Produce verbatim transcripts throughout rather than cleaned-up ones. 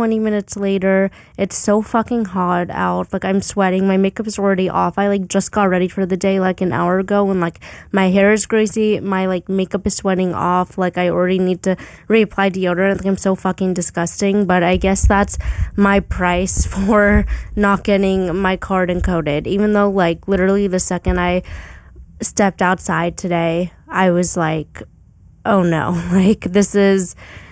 twenty minutes later. It's so fucking hot out. Like, I'm sweating. My makeup is already off. I, like, just got ready for the day, like, an hour ago. And, like, my hair is greasy. My, like, makeup is sweating off. Like, I already need to reapply deodorant. Like, I'm so fucking disgusting. But I guess that's my price for not getting my card encoded. Even though, like, literally the second I stepped outside today, I was like, oh no, like, this is,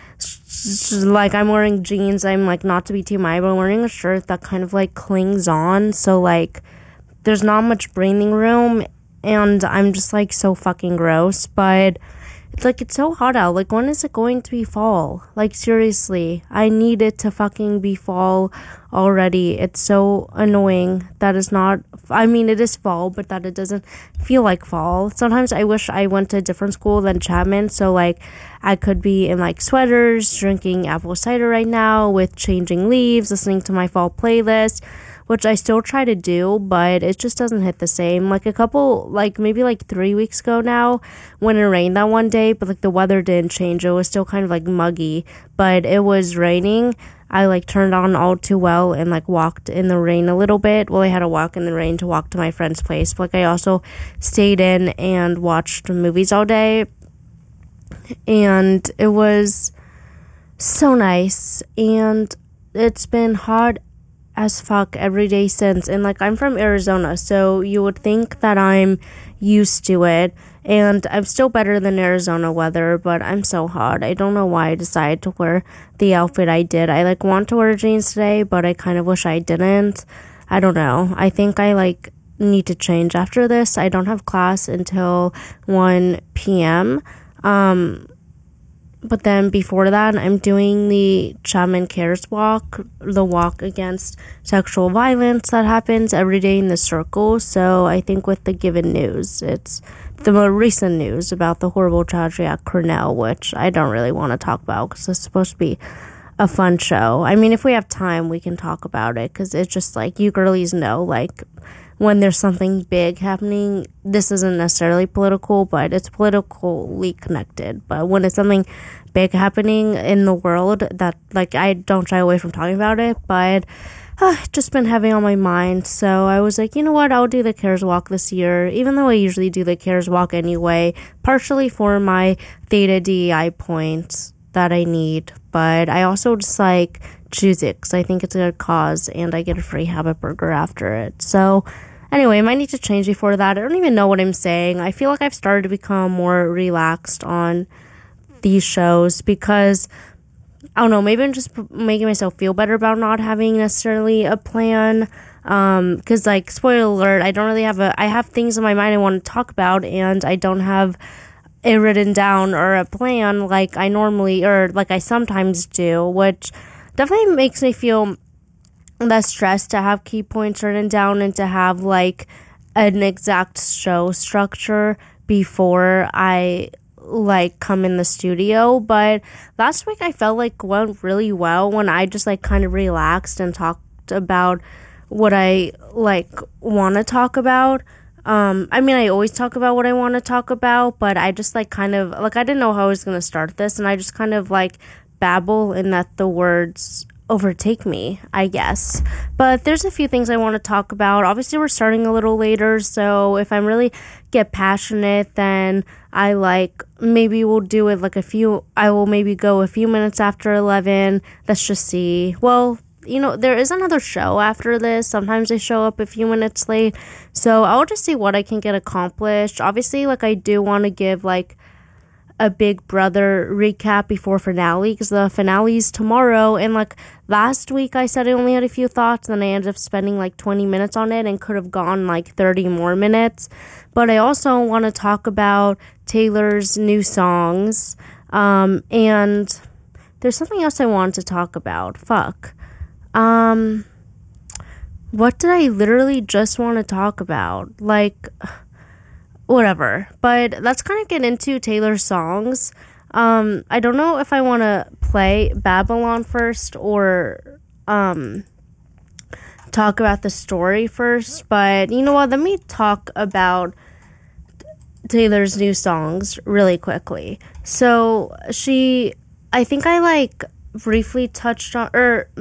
like, I'm wearing jeans, I'm, like, not to be too my, but I'm wearing a shirt that kind of, like, clings on, so, like, there's not much breathing room, and I'm just, like, so fucking gross, but it's, like, it's so hot out. Like, when is it going to be fall? Like, seriously, I need it to fucking be fall already. It's so annoying that it's not, I mean, it is fall, but that it doesn't feel like fall. Sometimes I wish I went to a different school than Chapman, so, like, I could be in, like, sweaters, drinking apple cider right now, with changing leaves, listening to my fall playlist, which I still try to do, but it just doesn't hit the same. Like, a couple, like, maybe, like, three weeks ago now, when it rained that one day, but, like, the weather didn't change. It was still kind of, like, muggy, but it was raining. I, like, turned on All Too Well and, like, walked in the rain a little bit. Well, I had to walk in the rain to walk to my friend's place, but, like, I also stayed in and watched movies all day, and it was so nice, and it's been hot as fuck every day since. And, like, I'm from Arizona, so you would think that I'm used to it, and I'm still better than Arizona weather, but I'm so hot. I don't know why I decided to wear the outfit I did. I, like, want to wear jeans today, but I kind of wish I didn't. I don't know. I think I, like, need to change after this. I don't have class until one p.m. Um, But then before that, I'm doing the Chapman Cares Walk, the walk against sexual violence that happens every day in the circle. So I think with the given news, it's the more recent news about the horrible tragedy at Cornell, which I don't really want to talk about because it's supposed to be a fun show. I mean, if we have time, we can talk about it because it's just like, you girlies know, like, when there's something big happening, this isn't necessarily political, but it's politically connected. But when it's something big happening in the world that, like, I don't shy away from talking about it, but uh, just been heavy on my mind. So I was like, you know what, I'll do the Cares Walk this year, even though I usually do the Cares Walk anyway, partially for my Theta D E I points that I need, but I also just, like, choose it because I think it's a good cause, and I get a free habit burger after it. So anyway, I might need to change before that. I don't even know what I'm saying. I feel like I've started to become more relaxed on these shows because, I don't know, maybe I'm just making myself feel better about not having necessarily a plan. Um, because, like, spoiler alert, I don't really have a, I have things in my mind I want to talk about, and I don't have it written down or a plan like I normally, or like I sometimes do, which definitely makes me feel less stressed to have key points written down and to have, like, an exact show structure before I, like, come in the studio. But last week I felt like went really well when I just, like, kind of relaxed and talked about what I, like, want to talk about. Um, I mean, I always talk about what I want to talk about, but I just, like, kind of, like, I didn't know how I was going to start this, and I just kind of, like, babble and let the words overtake me, I guess. But there's a few things I want to talk about. Obviously, we're starting a little later, so if I really get passionate, then I, like, maybe we'll do it, like, a few, I will maybe go a few minutes after eleven. Let's just see. Well, you know, there is another show after this. Sometimes I show up a few minutes late, so I'll just see what I can get accomplished. Obviously, like, I do want to give, like, a Big Brother recap before finale, because the finale's tomorrow, and, like, last week I said I only had a few thoughts, and I ended up spending, like, twenty minutes on it and could have gone, like, thirty more minutes. But I also want to talk about Taylor's new songs, um, and there's something else I wanted to talk about. Fuck. Um, what did I literally just want to talk about? Like, whatever. But let's kind of get into Taylor's songs. Um, I don't know if I want to play Babylon first or, um, talk about the story first. But you know what? Let me talk about Taylor's new songs really quickly. So she, I think I, like, briefly touched on, or